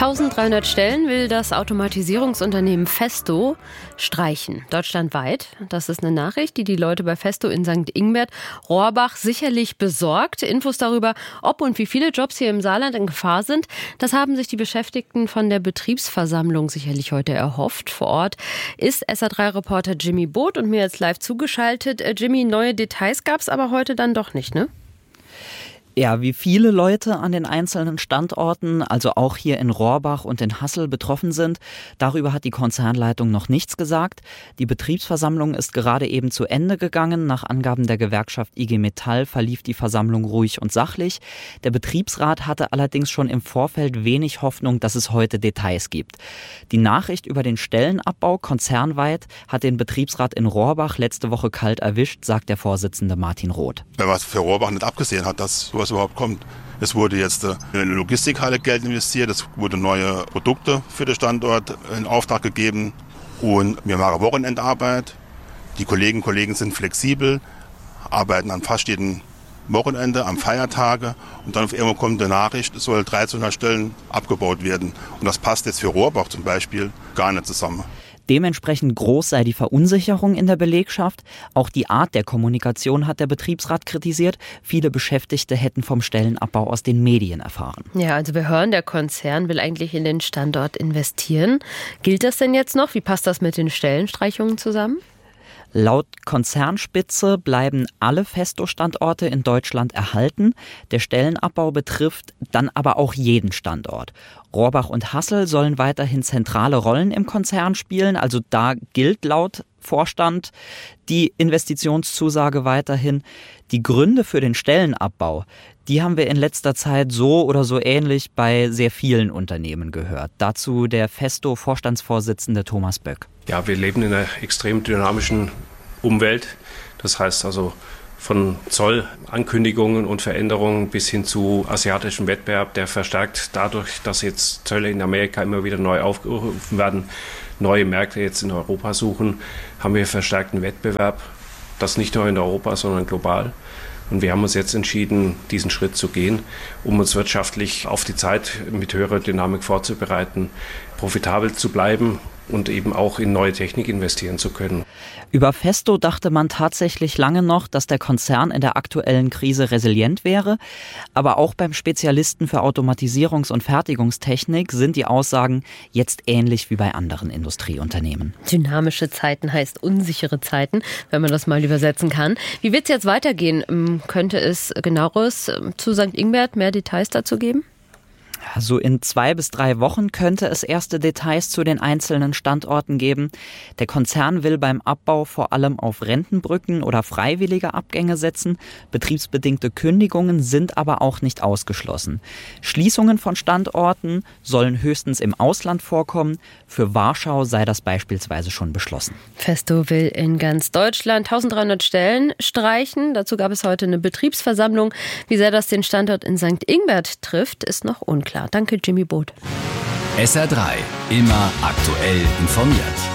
1300 Stellen will das Automatisierungsunternehmen Festo streichen, deutschlandweit. Das ist eine Nachricht, die Leute bei Festo in St. Ingbert, Rohrbach sicherlich besorgt. Infos darüber, ob und wie viele Jobs hier im Saarland in Gefahr sind, das haben sich die Beschäftigten von der Betriebsversammlung sicherlich heute erhofft. Vor Ort ist SA3-Reporter Jimmy Boot und mir jetzt live zugeschaltet. Jimmy, neue Details gab es aber heute dann doch nicht, ne? Ja, wie viele Leute an den einzelnen Standorten, also auch hier in Rohrbach und in Hassel betroffen sind, darüber hat die Konzernleitung noch nichts gesagt. Die Betriebsversammlung ist gerade eben zu Ende gegangen. Nach Angaben der Gewerkschaft IG Metall verlief die Versammlung ruhig und sachlich. Der Betriebsrat hatte allerdings schon im Vorfeld wenig Hoffnung, dass es heute Details gibt. Die Nachricht über den Stellenabbau konzernweit hat den Betriebsrat in Rohrbach letzte Woche kalt erwischt, sagt der Vorsitzende Martin Roth. Wenn man für Rohrbach nicht abgesehen hat, dass sowas überhaupt kommt. Es wurde jetzt in eine Logistikhalle Geld investiert, es wurde neue Produkte für den Standort in Auftrag gegeben und wir machen Wochenendarbeit. Die Kolleginnen und Kollegen sind flexibel, arbeiten an fast jedem Wochenende, am Feiertage und dann auf einmal kommt eine Nachricht, es soll 1300 Stellen abgebaut werden. Und das passt jetzt für Rohrbach zum Beispiel gar nicht zusammen. Dementsprechend groß sei die Verunsicherung in der Belegschaft. Auch die Art der Kommunikation hat der Betriebsrat kritisiert. Viele Beschäftigte hätten vom Stellenabbau aus den Medien erfahren. Ja, also wir hören, der Konzern will eigentlich in den Standort investieren. Gilt das denn jetzt noch? Wie passt das mit den Stellenstreichungen zusammen? Laut Konzernspitze bleiben alle Festo-Standorte in Deutschland erhalten. Der Stellenabbau betrifft dann aber auch jeden Standort. Rohrbach und Hassel sollen weiterhin zentrale Rollen im Konzern spielen. Also da gilt laut Vorstand die Investitionszusage weiterhin. Die Gründe für den Stellenabbau, die haben wir in letzter Zeit so oder so ähnlich bei sehr vielen Unternehmen gehört. Dazu der Festo-Vorstandsvorsitzende Thomas Böck. Ja, wir leben in einer extrem dynamischen Umwelt. Das heißt also von Zollankündigungen und Veränderungen bis hin zu asiatischem Wettbewerb, der verstärkt dadurch, dass jetzt Zölle in Amerika immer wieder neu aufgerufen werden, neue Märkte jetzt in Europa suchen, haben wir verstärkten Wettbewerb. Das nicht nur in Europa, sondern global. Und wir haben uns jetzt entschieden, diesen Schritt zu gehen, um uns wirtschaftlich auf die Zeit mit höherer Dynamik vorzubereiten, profitabel zu bleiben und eben auch in neue Technik investieren zu können. Über Festo dachte man tatsächlich lange noch, dass der Konzern in der aktuellen Krise resilient wäre. Aber auch beim Spezialisten für Automatisierungs- und Fertigungstechnik sind die Aussagen jetzt ähnlich wie bei anderen Industrieunternehmen. Dynamische Zeiten heißt unsichere Zeiten, wenn man das mal übersetzen kann. Wie wird es jetzt weitergehen? Könnte es genaueres zu St. Ingbert, mehr Details dazu geben? So in 2 bis 3 Wochen könnte es erste Details zu den einzelnen Standorten geben. Der Konzern will beim Abbau vor allem auf Rentenbrücken oder freiwillige Abgänge setzen. Betriebsbedingte Kündigungen sind aber auch nicht ausgeschlossen. Schließungen von Standorten sollen höchstens im Ausland vorkommen. Für Warschau sei das beispielsweise schon beschlossen. Festo will in ganz Deutschland 1300 Stellen streichen. Dazu gab es heute eine Betriebsversammlung. Wie sehr das den Standort in St. Ingbert trifft, ist noch unklar. Danke, Jimmy Boot. SR3, immer aktuell informiert.